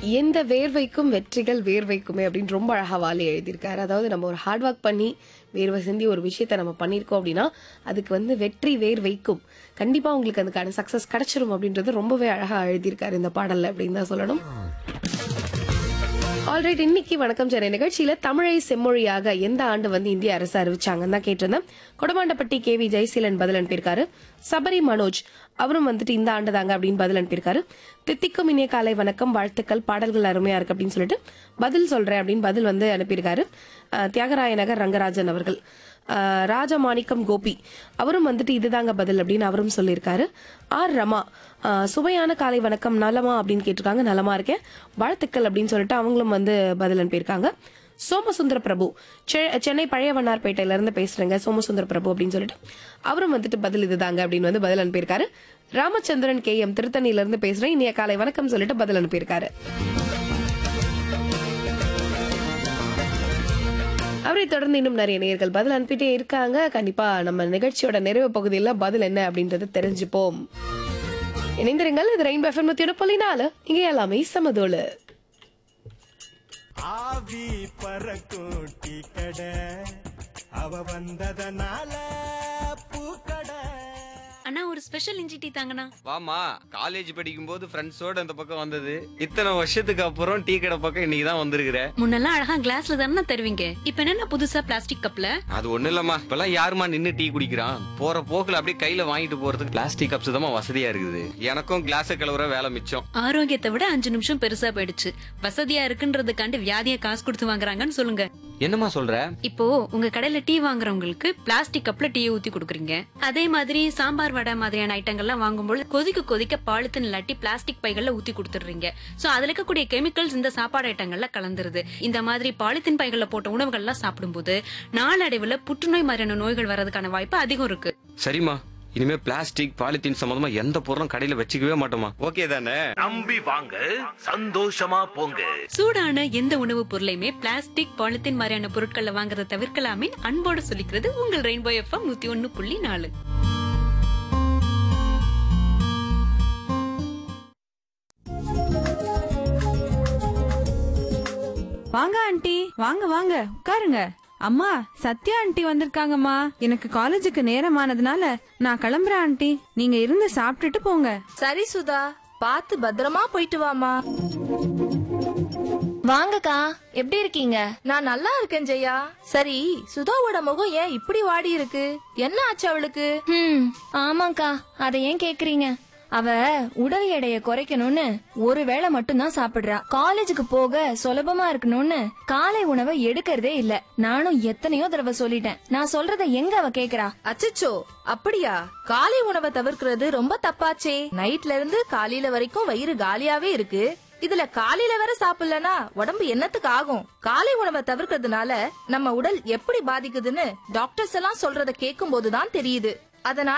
எந்த வேர்வைக்கும் வெற்றிகள் வேர்வைக்குமே அப்படின்னு ரொம்ப அழகா வாலி எழுதியிருக்காரு. அதாவது நம்ம ஒரு ஹார்ட் ஒர்க் பண்ணி வேர்வை சிந்தி ஒரு விஷயத்த நம்ம பண்ணியிருக்கோம் அப்படின்னா அதுக்கு வந்து வெற்றி வேர்வைக்கும் கண்டிப்பா உங்களுக்கு அதுக்கான சக்சஸ் கிடைச்சிரும் அப்படின்றது ரொம்பவே அழகா எழுதியிருக்காரு இந்த பாடல்ல அப்படின்னு தான் சொல்லணும். ஆல்ரைட், இன்னைக்கு வணக்கம் சென்னை நிகழ்ச்சியில தமிழை செம்மொழியாக எந்த ஆண்டு வந்து இந்திய அரசு அறிவிச்சாங்கன்னு தான் கேட்டிருந்தேன். கொடமாண்டப்பட்டி KV ஜெயசீலன் பதில் அனுப்பியிருக்காரு. சபரி மனோஜ் அவரும் வந்துட்டு இந்த ஆண்டு தாங்க அப்படின்னு பதில் அனுப்பியிருக்காரு. தித்திக்கும் இனிய காலை வணக்கம், வாழ்த்துக்கள், பாடல்கள் அருமையா இருக்கு அப்படின்னு சொல்லிட்டு பதில் சொல்றேன் அப்படின்னு பதில் வந்து அனுப்பியிருக்காரு. தியாகராய நகர் ரங்கராஜன் அவர்கள். ராஜமாணிக்கம் கோபி அவரும் வந்துட்டு இதுதாங்க பதில் அப்படின்னு அவரும் சொல்லியிருக்காரு. ஆர் ரமா சுவையான காலை வணக்கம், நலமா அப்படின்னு கேட்டிருக்காங்க. நலமா இருக்கேன், வாழ்த்துக்கள் அப்படின்னு சொல்லிட்டு அவங்களும் வந்து பதில் அனுப்பியிருக்காங்க. சோமசுந்தர பிரபு சென்னை பழைய வண்ணார்பேட்டையில இருந்து பேசுறேங்க சோமசுந்தர பிரபு அப்படின்னு சொல்லிட்டு அவரும் வந்துட்டு பதில் இதுதாங்க அப்படின்னு வந்து பதில் அனுப்பியிருக்காரு. ராமச்சந்திரன் KM திருத்தணியில இருந்து பேசுறேன், இனிய காலை வணக்கம் சொல்லிட்டு பதில் அனுப்பியிருக்காரு. அவரை தொடர்ந்து இன்னும் நிறைய நேயர்கள் பதில் அனுப்பிட்டே இருக்காங்க. கண்டிப்பா நம்ம நிகழ்ச்சியோட நிறைவு பகுதியில் பதில் என்ன அப்படின்றது தெரிஞ்சுப்போம். இணைந்திருங்கள், இது ரெயின்போ FM 101.4, இங்கே எல்லாமே சமதோளு. ஆவி பறக்கும் டீ கடை அவ வந்ததனால பூக்கடை. அண்ணா ஒரு ஸ்பெஷல் இஞ்சி டீ தாங்கண்ணா. வாமா, காலேஜ் படிக்கும் போது ஃப்ரெண்ட்ஸோட அந்த பக்கம் வந்தது. இத்தனை வருஷத்துக்கு அப்புறம் டீ கடை பக்கம் இன்னைக்கு தான் வந்திருக்கிற. முன்னெல்லாம் அழகா கிளாஸ்ல தானே தருவீங்க, இப்ப என்ன புதுசா பிளாஸ்டிக் கப்ல? அது ஒண்ணு இல்லம்மா, இப்பெல்லாம் யாருமா நின்னு டீ குடிக்கிறான். போற போக்குல அப்படியே கையில வாங்கிட்டு போறதுக்கு பிளாஸ்டிக் கப்ஸ் தான் வசதியா இருக்குது. எனக்கும் கிளாஸ் கழுவுற வேலை மிச்சம். ஆரோக்கியத்தை விட 5 நிமிஷம் பெருசா போயிடுச்சு. வசதியா இருக்குன்றதுக்காண்டி வியாதிய காசு கொடுத்து வாங்குறாங்கன்னு சொல்லுங்க. என்னம்மா சொல்ற? இப்போ உங்க கடையில டீ வாங்குறவங்களுக்கு பிளாஸ்டிக் கப்ல டீ ஊத்தி கொடுக்குறீங்க. அதே மாதிரி சாம்பார் வடை மாதிரியான ஐட்டங்கள்லாம் வாங்கும்போது கொதிக்க கொதிக்க பாலித்தீன் இல்லாட்டி பிளாஸ்டிக் பைகள்ல ஊத்தி கொடுத்துடுறீங்க. சோ அதுல இருக்கக்கூடிய கெமிக்கல்ஸ் இந்த சாப்பாடு ஐட்டங்கள்ல கலந்துருது. இந்த மாதிரி பாலித்தீன் பைகள்ல போட்ட உணவுகள்லாம் சாப்பிடும்போது நாளடைவுல புற்றுநோய் மாதிரியான நோய்கள் வர்றதுக்கான வாய்ப்பு அதிகம் இருக்கு. சரிம்மா, இனிமே பிளாஸ்டிக் பாலித்தீன் சம்பந்தமா எந்த பொருளும் கடையில வச்சுக்கவே மாட்டோமா? ஓகே தானே? நம்பி வாங்க, சந்தோஷமா போங்க. சூடான எந்த உணவுப் பொருளையுமே பிளாஸ்டிக் பாலித்தீன் மாதிரியான பொருட்களை வாங்குறத தவிர்க்கலாமே அன்போடு சொல்லிக்கிறது உங்கள் ரெயின்போ FM 101.4. வாங்க ஆண்டி, வாங்க வாங்க உட்காருங்க. அம்மா, சத்யா ஆண்டி வந்திருக்காங்கம்மா. எனக்கு காலேஜுக்கு நேரமானதுனால நான் கிளம்புறேன் ஆண்டி. நீங்க இருந்து சாப்பிட்டுட்டு போங்க. சரி சுதா, பார்த்து பத்திரமா போயிட்டு வாமா. வாங்கக்கா, எப்படி இருக்கீங்க? நான் நல்லா இருக்கேன் ஜெயா. சரி, சுதாவோட முகம் ஏன் இப்படி வாடி இருக்கு? என்ன ஆச்சு அவளுக்கு? ஆமாக்கா, அதை ஏன் கேக்குறீங்க? அவ உடல் எடையை குறைக்கணும்னு ஒரு வேளை மட்டும்தான் சாப்பிடுறா. காலேஜுக்கு போக சுலபமா இருக்கணும்னு காலை உணவை எடுக்கிறதே இல்ல. நானும் எத்தனையோ தடவை சொல்லிட்டேன். நான் சொல்றத எங்க அவ கேக்குறா? அச்சச்சோ, அப்படியா? காலை உணவை தவிர்க்கிறது ரொம்ப தப்பாச்சே. நைட்ல இருந்து காலையில வரைக்கும் வயிறு காலியாவே இருக்கு. இதுல காலையில வேற சாப்பிடலனா உடம்பு என்னத்துக்கு ஆகும்? காலை உணவை தவிர்க்கிறதுனால நம்ம உடல் எப்படி பாதிக்குதுன்னு டாக்டர்ஸ் எல்லாம் சொல்றத கேட்கும் போதுதான் தெரியுது. அதனால